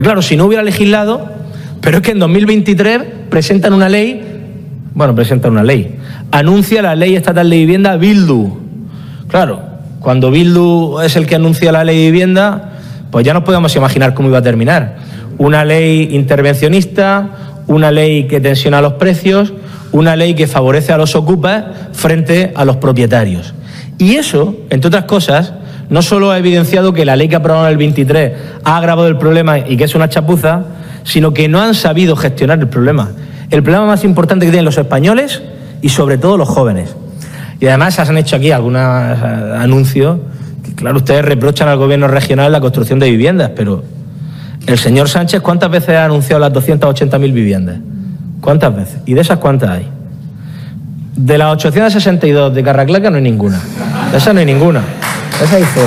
Claro, si no hubiera legislado, pero es que en 2023 presentan una ley, anuncia la ley estatal de vivienda Bildu. Claro, cuando Bildu es el que anuncia la ley de vivienda, pues ya nos podemos imaginar cómo iba a terminar. Una ley intervencionista, una ley que tensiona los precios, una ley que favorece a los ocupas frente a los propietarios. Y eso, entre otras cosas, no solo ha evidenciado que la ley que aprobaron en el 23 ha agravado el problema y que es una chapuza, sino que no han sabido gestionar el problema. El problema más importante que tienen los españoles y sobre todo los jóvenes. Y además se han hecho aquí algunos anuncios que, claro, ustedes reprochan al gobierno regional la construcción de viviendas, pero el señor Sánchez, ¿cuántas veces ha anunciado las 280.000 viviendas? ¿Cuántas veces? ¿Y de esas cuántas hay? De las 862 de Carraclaca no hay ninguna. De esas no hay ninguna. De esas hay cero.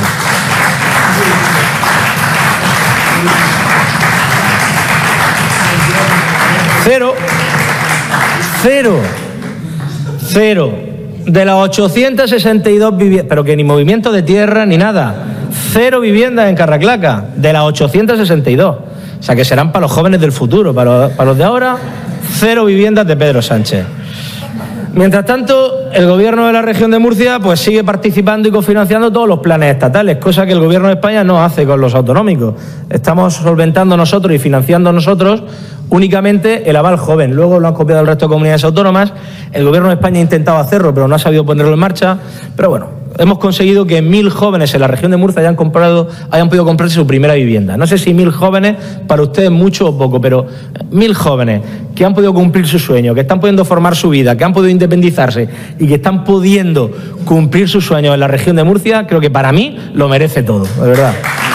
Cero. De las 862 viviendas, pero que ni movimiento de tierra ni nada. 0 viviendas en Carraclaca, de las 862. O sea, que serán para los jóvenes del futuro, para los de ahora, 0 viviendas de Pedro Sánchez. Mientras tanto, el gobierno de la región de Murcia pues sigue participando y cofinanciando todos los planes estatales, cosa que el gobierno de España no hace con los autonómicos. Estamos solventando nosotros y financiando nosotros únicamente el aval joven. Luego lo han copiado el resto de comunidades autónomas. El gobierno de España ha intentado hacerlo, pero no ha sabido ponerlo en marcha. Pero bueno, hemos conseguido que 1.000 jóvenes en la región de Murcia hayan podido comprarse su primera vivienda. No sé si 1.000 jóvenes para ustedes mucho o poco, pero 1.000 jóvenes que han podido cumplir su sueño, que están pudiendo formar su vida, que han podido independizarse y que están pudiendo cumplir sus sueños en la región de Murcia, creo que para mí lo merece todo, de verdad.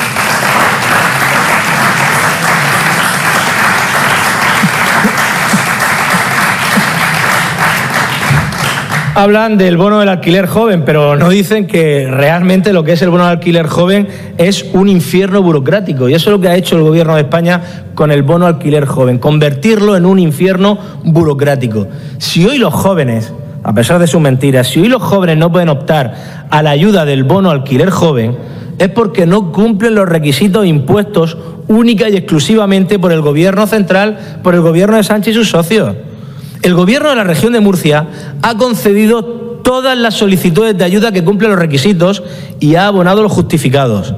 Hablan del bono del alquiler joven, pero no dicen que realmente lo que es el bono del alquiler joven es un infierno burocrático. Y eso es lo que ha hecho el gobierno de España con el bono alquiler joven, convertirlo en un infierno burocrático. Si hoy los jóvenes, a pesar de sus mentiras, si hoy los jóvenes no pueden optar a la ayuda del bono alquiler joven, es porque no cumplen los requisitos impuestos única y exclusivamente por el gobierno central, por el gobierno de Sánchez y sus socios. El gobierno de la región de Murcia ha concedido todas las solicitudes de ayuda que cumplen los requisitos y ha abonado los justificados.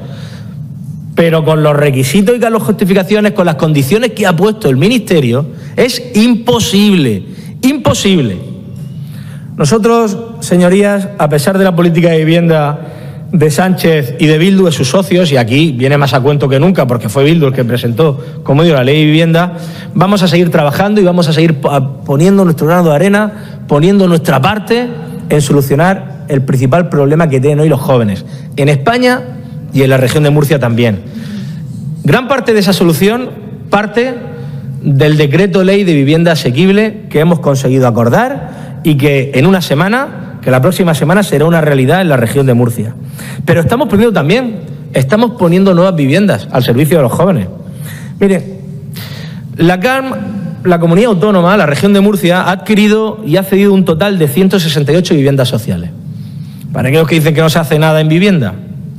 Pero con los requisitos y con las justificaciones, con las condiciones que ha puesto el Ministerio, es imposible, imposible. Nosotros, señorías, a pesar de la política de vivienda de Sánchez y de Bildu, de sus socios, y aquí viene más a cuento que nunca porque fue Bildu el que presentó, como digo, la ley de vivienda, vamos a seguir trabajando y vamos a seguir poniendo nuestro grano de arena, poniendo nuestra parte en solucionar el principal problema que tienen hoy los jóvenes, en España y en la región de Murcia también. Gran parte de esa solución parte del decreto ley de vivienda asequible que hemos conseguido acordar y que en una semana, que la próxima semana será una realidad en la región de Murcia. Pero estamos poniendo nuevas viviendas al servicio de los jóvenes. Mire, la CAM, la comunidad autónoma, la región de Murcia, ha adquirido y ha cedido un total de 168 viviendas sociales. Para aquellos que dicen que no se hace nada en vivienda,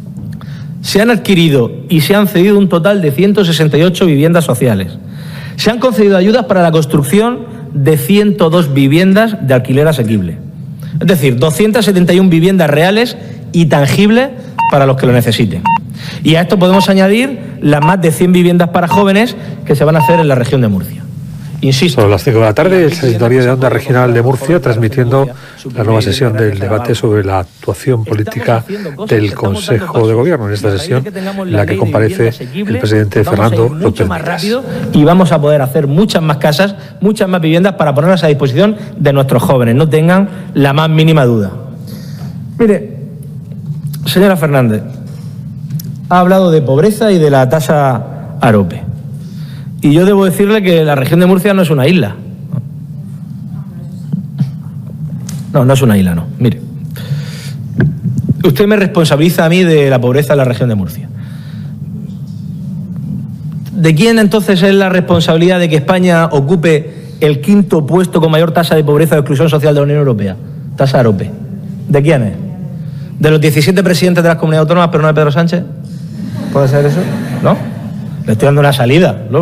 se han adquirido y se han cedido un total de 168 viviendas sociales. Se han concedido ayudas para la construcción de 102 viviendas de alquiler asequible. Es decir, 271 viviendas reales y tangibles para los que lo necesiten. Y a esto podemos añadir las más de 100 viviendas para jóvenes que se van a hacer en la región de Murcia. Insisto. Son las 5 de la tarde, el Sintonía de Onda Regional de Murcia, transmitiendo la nueva sesión del debate sobre la actuación política del Consejo de Gobierno. En esta sesión, en la que comparece el presidente Fernando López Miras. Y vamos a poder hacer muchas más casas, muchas más viviendas para ponerlas a disposición de nuestros jóvenes. No tengan la más mínima duda. Mire, señora Fernández, ha hablado de pobreza y de la tasa AROPE. Y yo debo decirle que la región de Murcia no es una isla. No es una isla, no. Mire, usted me responsabiliza a mí de la pobreza en la región de Murcia. ¿De quién entonces es la responsabilidad de que España ocupe el 5º puesto con mayor tasa de pobreza y exclusión social de la Unión Europea? Tasa AROPE. ¿De quién es? ¿De los 17 presidentes de las comunidades autónomas, pero no de Pedro Sánchez? ¿Puede ser eso? ¿No? le estoy dando una salida, ¿no?